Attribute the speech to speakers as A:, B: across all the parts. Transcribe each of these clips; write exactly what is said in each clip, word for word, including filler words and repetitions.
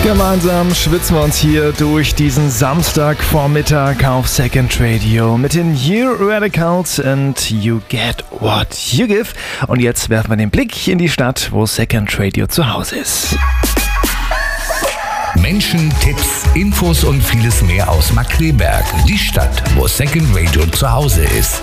A: Gemeinsam schwitzen wir uns hier durch diesen Samstagvormittag auf Second Radio mit den You Radicals and You Get What You Give. Und jetzt werfen wir den Blick in die Stadt, wo Second Radio zu Hause ist.
B: Menschen, Tipps, Infos und vieles mehr aus Markkleeberg. Die Stadt, wo Second Radio zu Hause ist.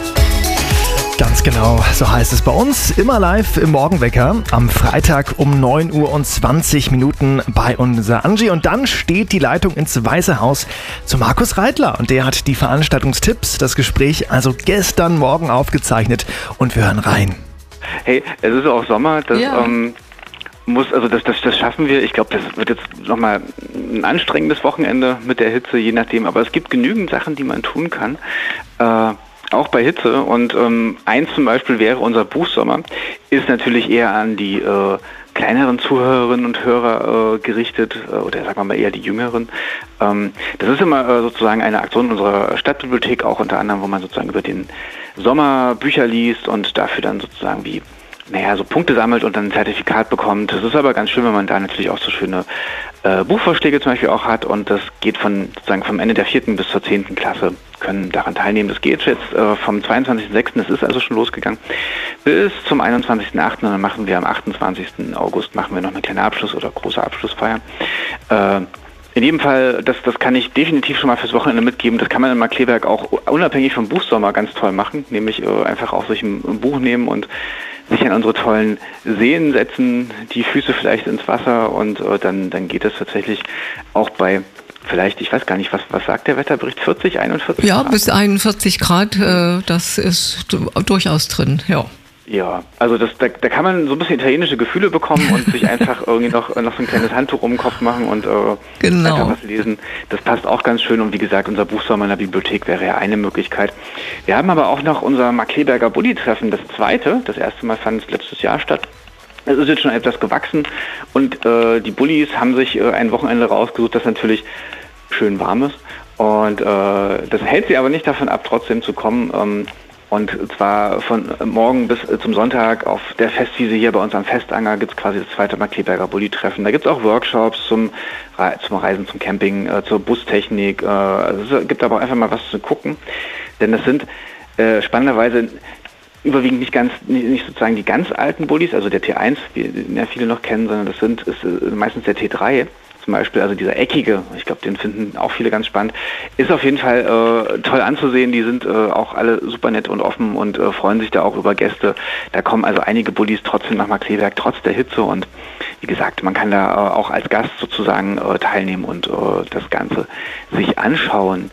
A: Ganz genau, so heißt es bei uns. Immer live im Morgenwecker am Freitag um neun Uhr und zwanzig Minuten bei unser Angie. Und dann steht die Leitung ins Weiße Haus zu Markus Reitler. Und der hat die Veranstaltungstipps, das Gespräch also gestern Morgen aufgezeichnet. Und wir hören rein.
C: Hey, es ist auch Sommer. Das,
D: ja.
C: ähm, muss, also das, das, das schaffen wir. Ich glaube, das wird jetzt nochmal ein anstrengendes Wochenende mit der Hitze, je nachdem. Aber es gibt genügend Sachen, die man tun kann. Äh, Auch bei Hitze, und ähm, eins zum Beispiel wäre unser Buchsommer, ist natürlich eher an die äh, kleineren Zuhörerinnen und Hörer äh, gerichtet, äh, oder sagen wir mal eher die jüngeren. Ähm, das ist immer äh, sozusagen eine Aktion unserer Stadtbibliothek, auch unter anderem, wo man sozusagen über den Sommer Bücher liest und dafür dann sozusagen wie, naja, so Punkte sammelt und dann ein Zertifikat bekommt. Das ist aber ganz schön, wenn man da natürlich auch so schöne äh, Buchvorschläge zum Beispiel auch hat, und das geht von sozusagen vom Ende der vierten bis zur zehnten Klasse, können daran teilnehmen. Das geht jetzt äh, vom zweiundzwanzigsten sechsten, das ist also schon losgegangen, bis zum einundzwanzigsten achten und dann machen wir am achtundzwanzigsten August machen wir noch eine kleine Abschluss- oder große Abschlussfeier. Äh, In jedem Fall, das, das kann ich definitiv schon mal fürs Wochenende mitgeben. Das kann man in Markkleeberg auch unabhängig vom Buchsommer ganz toll machen, nämlich äh, einfach auch sich ein, ein Buch nehmen und sich an unsere tollen Seen setzen, die Füße vielleicht ins Wasser, und äh, dann, dann geht das tatsächlich auch bei vielleicht, ich weiß gar nicht, was, was sagt der Wetterbericht, vierzig, einundvierzig
D: Ja,
C: Grad?
D: bis einundvierzig Grad, äh, das ist d- durchaus drin, ja.
C: Ja, also das, da, da kann man so ein bisschen italienische Gefühle bekommen und sich einfach irgendwie noch, noch so ein kleines Handtuch um den Kopf machen und äh,
D: Genau.
C: einfach was lesen. Das passt auch ganz schön, und wie gesagt, unser Buchsommer in der Bibliothek wäre ja eine Möglichkeit. Wir haben aber auch noch unser Markkleeberger Bulli-Treffen, das zweite. Das erste Mal fand es letztes Jahr statt. Es ist jetzt schon etwas gewachsen, und äh, die Bullis haben sich äh, ein Wochenende rausgesucht, das natürlich schön warm ist. Und äh, das hält sie aber nicht davon ab, trotzdem zu kommen. Ähm, Und zwar von morgen bis zum Sonntag auf der Festwiese hier bei uns am Festanger gibt es quasi das zweite Markkleeberger Bulli-Treffen. Da gibt es auch Workshops zum, zum Reisen, zum Camping, äh, zur Bustechnik. Äh, also es gibt aber auch einfach mal was zu gucken. Denn das sind äh, spannenderweise überwiegend nicht ganz, nicht, nicht sozusagen die ganz alten Bullis, also der T eins, wie ja viele noch kennen, sondern das sind ist, äh, meistens der T drei. Zum Beispiel, also dieser eckige, ich glaube, den finden auch viele ganz spannend, ist auf jeden Fall äh, toll anzusehen. Die sind äh, auch alle super nett und offen und äh, freuen sich da auch über Gäste. Da kommen also einige Bullis trotzdem nach Markkleeberg, trotz der Hitze, und wie gesagt, man kann da äh, auch als Gast sozusagen äh, teilnehmen und äh, das Ganze sich anschauen.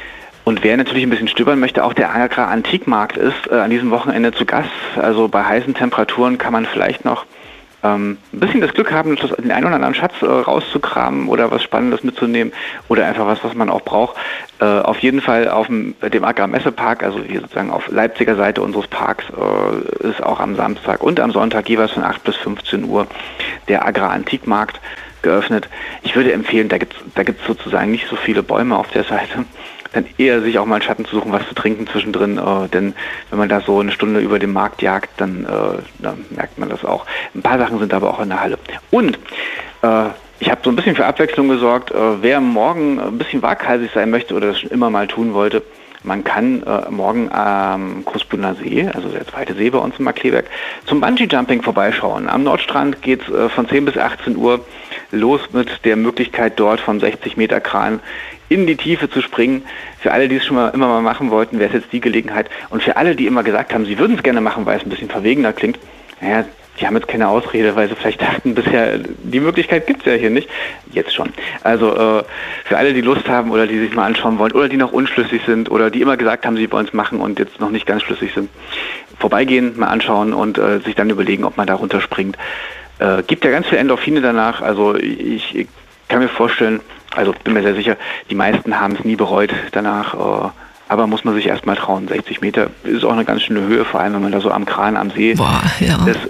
C: Und wer natürlich ein bisschen stöbern möchte, auch der Agra Antikmarkt ist äh, an diesem Wochenende zu Gast. Also bei heißen Temperaturen kann man vielleicht noch Ähm, ein bisschen das Glück haben, den einen oder anderen Schatz äh, rauszukramen oder was Spannendes mitzunehmen oder einfach was, was man auch braucht. Äh, auf jeden Fall auf dem, dem Agrar-Messepark, also hier sozusagen auf Leipziger Seite unseres Parks, äh, ist auch am Samstag und am Sonntag jeweils von acht bis fünfzehn Uhr der Agrar-Antikmarkt geöffnet. Ich würde empfehlen, da gibt's da gibt's sozusagen nicht so viele Bäume auf der Seite, dann eher sich auch mal einen Schatten zu suchen, was zu trinken zwischendrin, äh, denn wenn man da so eine Stunde über den Markt jagt, dann, äh, dann merkt man das auch. Ein paar Sachen sind aber auch in der Halle. Und äh, ich habe so ein bisschen für Abwechslung gesorgt. Äh, wer morgen ein bisschen waghalsig sein möchte oder das schon immer mal tun wollte, man kann äh, morgen am Großbrunner See, also der zweite See bei uns in Markkleeberg, zum Bungee-Jumping vorbeischauen. Am Nordstrand geht es äh, von zehn bis achtzehn Uhr los mit der Möglichkeit, dort vom sechzig Meter Kran in die Tiefe zu springen. Für alle, die es schon mal immer mal machen wollten, wäre es jetzt die Gelegenheit. Und für alle, die immer gesagt haben, sie würden es gerne machen, weil es ein bisschen verwegener klingt, naja, die haben jetzt keine Ausrede, weil sie vielleicht dachten, bisher, die Möglichkeit gibt es ja hier nicht. Jetzt schon. Also äh, für alle, die Lust haben oder die sich mal anschauen wollen oder die noch unschlüssig sind oder die immer gesagt haben, sie wollen es machen und jetzt noch nicht ganz schlüssig sind, vorbeigehen, mal anschauen und äh, sich dann überlegen, ob man da runterspringt. Äh, gibt ja ganz viel Endorphine danach. Also ich, ich kann mir vorstellen, also bin mir sehr sicher, die meisten haben es nie bereut danach. Äh, aber muss man sich erstmal trauen. sechzig Meter ist auch eine ganz schöne Höhe, vor allem wenn man da so am Kran am See
D: Boah, ja.
C: ist.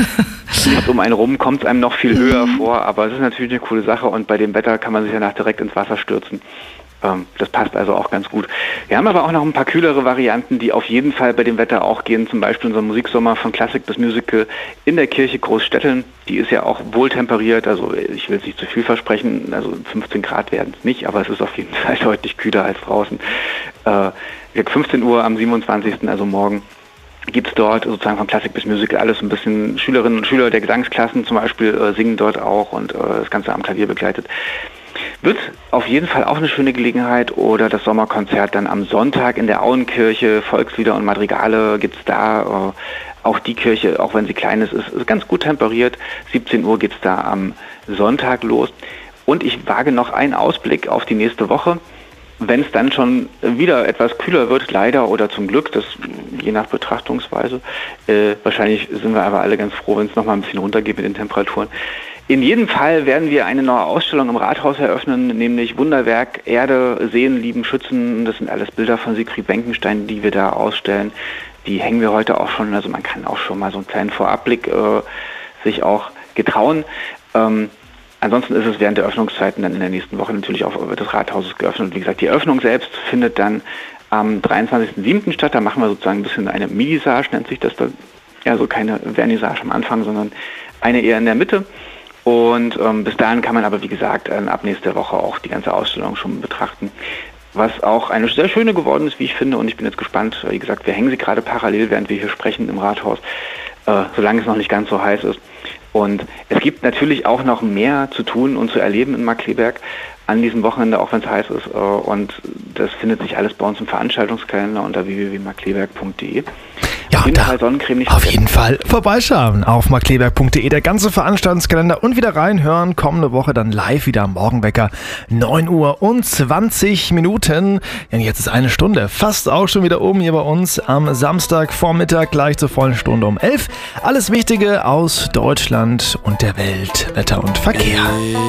C: Äh, nicht um einen rum kommt es einem noch viel höher vor, aber es ist natürlich eine coole Sache und bei dem Wetter kann man sich danach direkt ins Wasser stürzen. Ähm, das passt also auch ganz gut. Wir haben aber auch noch ein paar kühlere Varianten, die auf jeden Fall bei dem Wetter auch gehen. Zum Beispiel unser Musiksommer von Klassik bis Musical in der Kirche Großstetteln. Die ist ja auch wohltemperiert, also ich will es nicht zu viel versprechen, also fünfzehn Grad werden es nicht, aber es ist auf jeden Fall deutlich kühler als draußen. Äh, fünfzehn Uhr am siebenundzwanzigsten, also morgen, gibt es dort sozusagen von Klassik bis Musical alles ein bisschen. Schülerinnen und Schüler der Gesangsklassen zum Beispiel äh, singen dort auch und äh, das Ganze am Klavier begleitet. Wird auf jeden Fall auch eine schöne Gelegenheit. Oder das Sommerkonzert dann am Sonntag in der Auenkirche, Volkslieder und Madrigale gibt es da. Äh, auch die Kirche, auch wenn sie klein ist, ist, ist ganz gut temperiert. siebzehn Uhr geht es da am Sonntag los. Und ich wage noch einen Ausblick auf die nächste Woche. Wenn es dann schon wieder etwas kühler wird, leider oder zum Glück, das je nach Betrachtungsweise, äh, wahrscheinlich sind wir aber alle ganz froh, wenn es nochmal ein bisschen runtergeht mit den Temperaturen. In jedem Fall werden wir eine neue Ausstellung im Rathaus eröffnen, nämlich Wunderwerk Erde, Sehen, Lieben, Schützen. Das sind alles Bilder von Siegfried Benkenstein, die wir da ausstellen. Die hängen wir heute auch schon, also man kann auch schon mal so einen kleinen Vorabblick äh, sich auch getrauen. Ähm, Ansonsten ist es während der Öffnungszeiten dann in der nächsten Woche natürlich auch des Rathauses geöffnet. Und wie gesagt, die Eröffnung selbst findet dann am dreiundzwanzigsten siebten statt. Da machen wir sozusagen ein bisschen eine Minisage, nennt sich das da. Ja, so keine Vernissage am Anfang, sondern eine eher in der Mitte. Und ähm, bis dahin kann man aber, wie gesagt, äh, ab nächster Woche auch die ganze Ausstellung schon betrachten. Was auch eine sehr schöne geworden ist, wie ich finde. Und ich bin jetzt gespannt. Wie gesagt, wir hängen sie gerade parallel, während wir hier sprechen im Rathaus, äh, solange es noch nicht ganz so heiß ist. Und es gibt natürlich auch noch mehr zu tun und zu erleben in Markkleeberg an diesem Wochenende, auch wenn es heiß ist. Und das findet sich alles bei uns im Veranstaltungskalender unter w w w punkt markkleeberg punkt d e.
A: Ja,
C: auf jeden
A: da
C: Fall Sonnencreme nicht
A: auf
C: vergessen.
A: jeden Fall vorbeischauen auf markkleeberg punkt d e. Der ganze Veranstaltungskalender und wieder reinhören. Kommende Woche dann live wieder am Morgenwecker. neun Uhr und zwanzig Minuten. Ja, jetzt ist eine Stunde. Fast auch schon wieder oben hier bei uns am Samstagvormittag, gleich zur vollen Stunde um elf. Alles Wichtige aus Deutschland und der Welt, Wetter und Verkehr.